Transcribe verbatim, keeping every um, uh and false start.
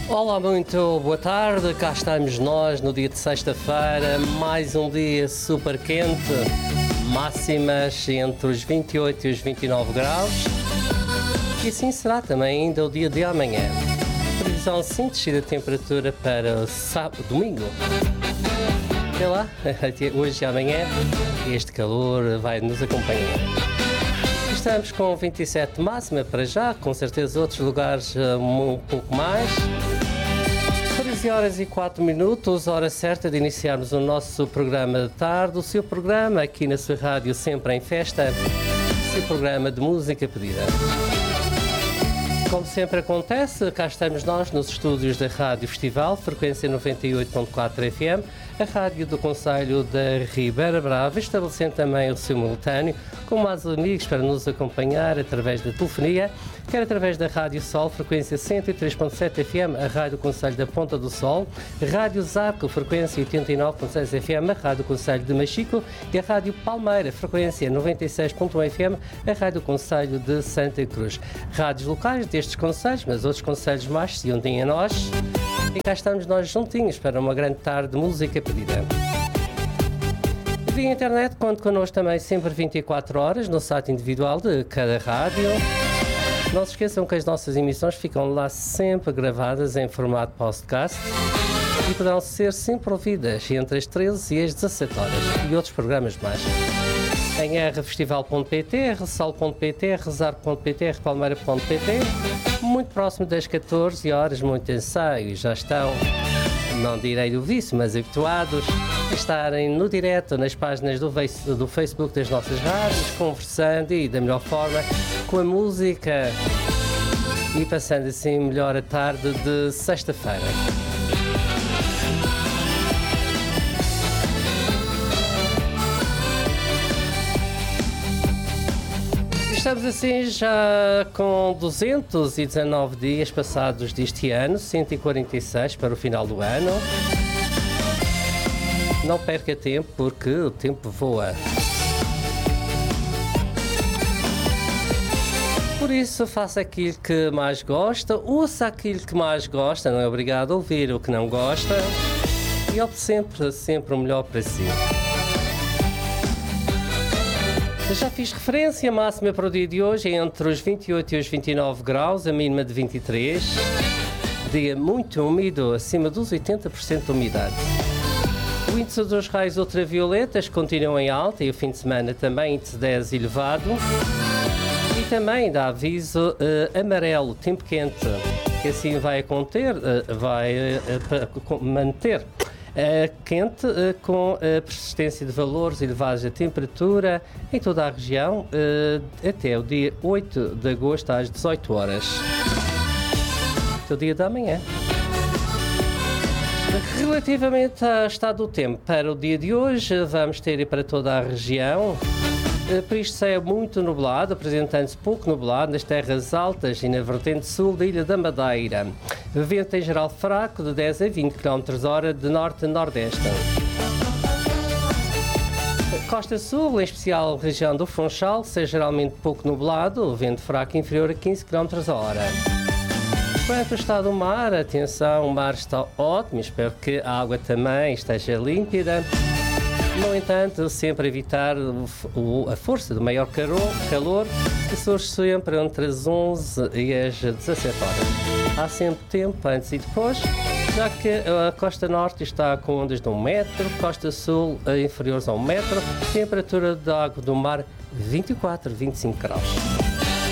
Olá, muito boa tarde, cá estamos nós no dia de sexta-feira, mais um dia super quente, máximas entre os vinte e oito e os vinte e nove graus, e assim será também ainda o dia de amanhã. Previsão sim, descida de temperatura para sábado, domingo. Até lá, hoje e amanhã, este calor vai nos acompanhar. Estamos com vinte e sete máxima para já, com certeza outros lugares um pouco mais. treze horas e quatro minutos, hora certa de iniciarmos o nosso programa de tarde, o seu programa aqui na sua rádio Sempre em Festa, o seu programa de música pedida. Como sempre acontece, cá estamos nós nos estúdios da Rádio Festival, frequência noventa e oito ponto quatro F M, a rádio do Concelho da Ribeira Brava, estabelecendo também o simultâneo, com mais amigos para nos acompanhar através da telefonia, quer através da Rádio Sol, frequência cento e três ponto sete F M, a Rádio Concelho da Ponta do Sol, Rádio Zarco, frequência oitenta e nove ponto seis F M, a Rádio Concelho de Machico, e a Rádio Palmeira, frequência noventa e seis ponto um F M, a Rádio Concelho de Santa Cruz. Rádios locais destes concelhos, mas outros concelhos mais se unem a nós, e cá estamos nós juntinhos para uma grande tarde de música pedida. Via internet, conto connosco também sempre vinte e quatro horas no site individual de cada rádio. Não se esqueçam que as nossas emissões ficam lá sempre gravadas em formato podcast e poderão ser sempre ouvidas entre as treze e as dezassete horas, e outros programas mais. Em r festival ponto p t, r sal ponto p t, r zarco ponto p t, r palmeira ponto p t, muito próximo das catorze horas, muito ensaio, e já estão, não direi do vício, mas habituados a estarem no direto nas páginas do, face, do Facebook das nossas rádios, conversando e da melhor forma com a música e passando assim melhor a tarde de sexta-feira. Estamos assim já com duzentos e dezanove dias passados deste ano, cento e quarenta e seis para o final do ano. Não perca tempo, porque o tempo voa. Por isso, faça aquilo que mais gosta, ouça aquilo que mais gosta, não é obrigado a ouvir o que não gosta, e opte sempre, sempre o melhor para si. Já fiz referência, a máxima para o dia de hoje é entre os vinte e oito e os vinte e nove graus, a mínima de vinte e três. Dia muito úmido, acima dos oitenta por cento de umidade. O índice dos raios ultravioletas continua em alta e o fim de semana também índice dez elevado. E também dá aviso uh, amarelo, tempo quente, que assim vai conter, uh, vai uh, manter. Uh, quente uh, com uh, persistência de valores elevados da temperatura em toda a região uh, até o dia oito de agosto às dezoito horas. Até o dia da manhã. Relativamente ao estado do tempo para o dia de hoje, vamos ter para toda a região. Uh, por isto céu muito nublado, apresentando-se pouco nublado nas terras altas e na vertente sul da Ilha da Madeira. Vento em geral fraco de dez a vinte quilómetros por hora de norte a nordeste. Costa Sul, em especial região do Funchal, céu geralmente pouco nublado, vento fraco inferior a quinze quilómetros por hora. Quanto ao estado do mar, atenção, o mar está ótimo, espero que a água também esteja límpida. No entanto, sempre evitar o, o, a força do maior calor, calor que surge sempre entre as onze e as dezassete horas. Há sempre tempo antes e depois, já que a costa norte está com ondas de um metro, costa sul inferiores a um metro, temperatura da água do mar vinte e quatro, vinte e cinco graus.